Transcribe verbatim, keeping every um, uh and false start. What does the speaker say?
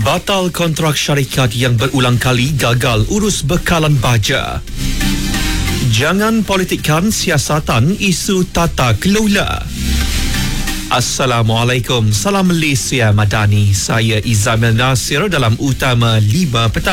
Batal kontrak syarikat yang berulang kali gagal urus bekalan baja. Jangan politikkan siasatan isu tata kelola. Assalamualaikum, salam Malaysia Madani. Saya Izamil Nasir dalam Utama lima Petang.